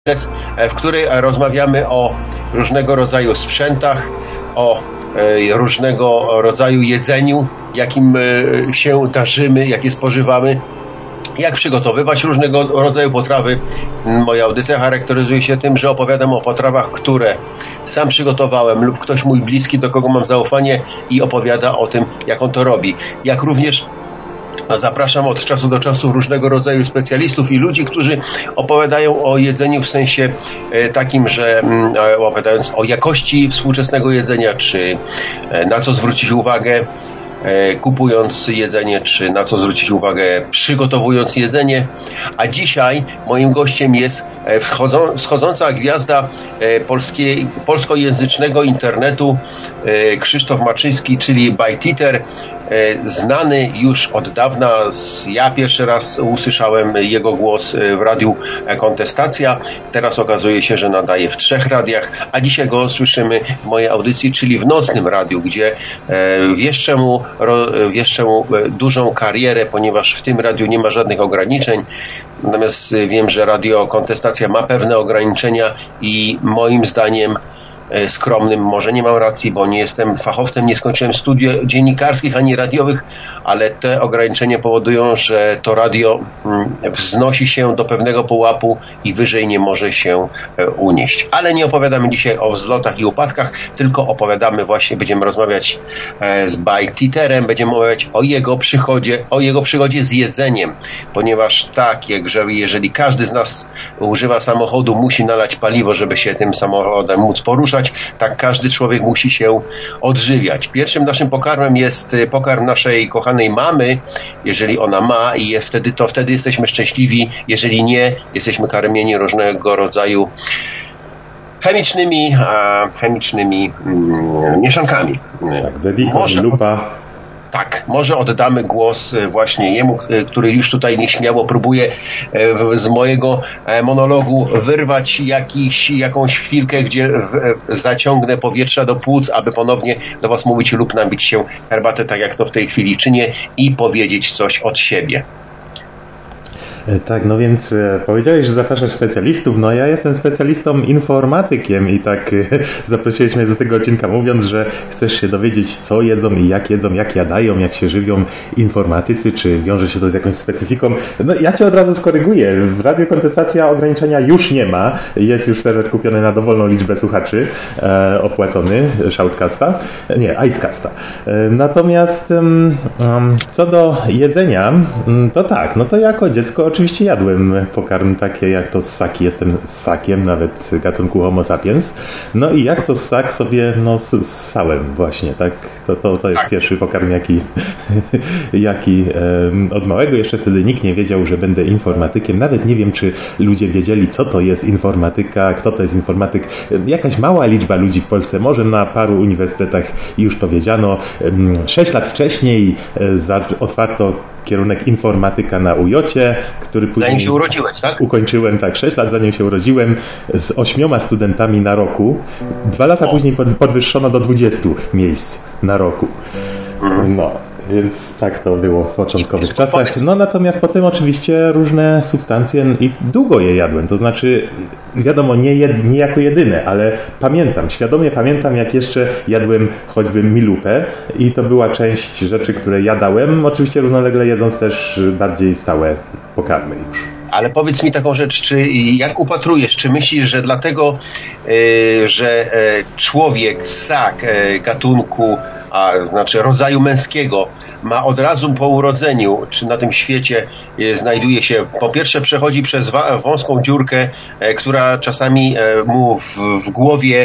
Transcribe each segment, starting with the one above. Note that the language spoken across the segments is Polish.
w której rozmawiamy o różnego rodzaju sprzętach, o różnego rodzaju jedzeniu, jakim się darzymy, jakie spożywamy, jak przygotowywać różnego rodzaju potrawy. Moja audycja charakteryzuje się tym, że opowiadam o potrawach, które sam przygotowałem lub ktoś mój bliski, do kogo mam zaufanie, i opowiada o tym, jak on to robi. Jak również zapraszam od czasu do czasu różnego rodzaju specjalistów i ludzi, którzy opowiadają o jedzeniu w sensie takim, że opowiadając o jakości współczesnego jedzenia, czy na co zwrócić uwagę kupując jedzenie, czy na co zwrócić uwagę przygotowując jedzenie. A dzisiaj moim gościem jest wschodząca gwiazda polskojęzycznego internetu Krzysztof Maczyński, czyli ByteEater, znany już od dawna. Ja pierwszy raz usłyszałem jego głos w radiu Kontestacja. Teraz okazuje się, że nadaje w 3 radiach, a dzisiaj go słyszymy w mojej audycji, czyli w Nocnym Radiu, gdzie wieszczę mu dużą karierę, ponieważ w tym radiu nie ma żadnych ograniczeń. Natomiast wiem, że radio Kontestacja ma pewne ograniczenia i moim zdaniem skromnym, może nie mam racji, bo nie jestem fachowcem, nie skończyłem studiów dziennikarskich ani radiowych, ale te ograniczenia powodują, że to radio wznosi się do pewnego pułapu i wyżej nie może się unieść. Ale nie opowiadamy dzisiaj o wzlotach i upadkach, tylko będziemy rozmawiać z ByteEaterem, będziemy mówić o jego przygodzie z jedzeniem, ponieważ jeżeli każdy z nas używa samochodu, musi nalać paliwo, żeby się tym samochodem móc poruszać, tak każdy człowiek musi się odżywiać. Pierwszym naszym pokarmem jest pokarm naszej kochanej mamy, jeżeli ona ma, i wtedy jesteśmy szczęśliwi. Jeżeli nie, jesteśmy karmieni różnego rodzaju chemicznymi mieszankami. Tak, bebiko, lupa. Tak, może oddamy głos właśnie jemu, który już tutaj nieśmiało próbuje z mojego monologu wyrwać jakąś chwilkę, gdzie zaciągnę powietrza do płuc, aby ponownie do Was mówić lub napić się herbatę, tak jak to w tej chwili czynię, i powiedzieć coś od siebie. Tak, no więc powiedziałeś, że zapraszasz specjalistów. No ja jestem specjalistą informatykiem i tak zaprosiłeś mnie do tego odcinka, mówiąc, że chcesz się dowiedzieć, co jedzą i jak jadają, jak się żywią informatycy, czy wiąże się to z jakąś specyfiką. No ja Cię od razu skoryguję. W Radio Kontestacja ograniczenia już nie ma. Jest już serwer kupiony na dowolną liczbę słuchaczy, opłacony, Shoutcasta, nie, Icecasta. Natomiast co do jedzenia, to tak, no to jako dziecko oczywiście jadłem pokarm takie jak to ssaki, jestem ssakiem, nawet gatunku Homo sapiens. No i jak to ssak sobie ssałem właśnie, tak? To jest pierwszy pokarm, jaki od małego. Jeszcze wtedy nikt nie wiedział, że będę informatykiem. Nawet nie wiem, czy ludzie wiedzieli, co to jest informatyka, kto to jest informatyk. Jakaś mała liczba ludzi w Polsce, może na paru uniwersytetach już to wiedziano. 6 lat wcześniej otwarto kierunek informatyka na UJ-cie, który później... Zanim się urodziłeś, tak? Ukończyłem, 6 lat zanim się urodziłem, z 8 studentami na roku. 2 lata później podwyższono do 20 miejsc na roku. No, więc tak to było w początkowych czasach. No natomiast potem oczywiście różne substancje i długo je jadłem. To znaczy, wiadomo, nie jako jedyne, ale świadomie pamiętam, jak jeszcze jadłem choćby milupę i to była część rzeczy, które jadałem. Oczywiście równolegle jedząc też bardziej stałe pokarmy już. Ale powiedz mi taką rzecz, jak upatrujesz, czy myślisz, że dlatego, że człowiek, ssak gatunku, znaczy rodzaju męskiego, ma od razu po urodzeniu, czy na tym świecie znajduje się, po pierwsze przechodzi przez wąską dziurkę, która czasami mu w głowie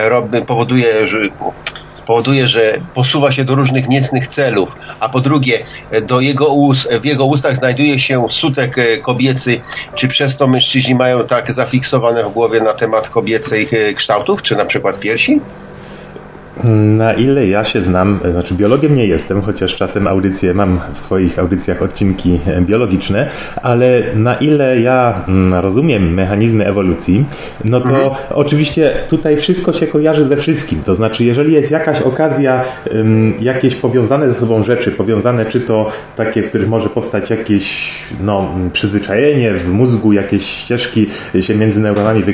powoduje, że posuwa się do różnych niecnych celów, a po drugie w jego ustach znajduje się sutek kobiecy. Czy przez to mężczyźni mają tak zafiksowane w głowie na temat kobiecych kształtów, czy na przykład piersi? Na ile ja się znam, znaczy biologiem nie jestem, chociaż czasem mam w swoich audycjach odcinki biologiczne, ale na ile ja rozumiem mechanizmy ewolucji, no to oczywiście tutaj wszystko się kojarzy ze wszystkim. To znaczy, jeżeli jest jakaś okazja, jakieś powiązane ze sobą rzeczy, powiązane czy to takie, w których może powstać jakieś przyzwyczajenie w mózgu, jakieś ścieżki się między neuronami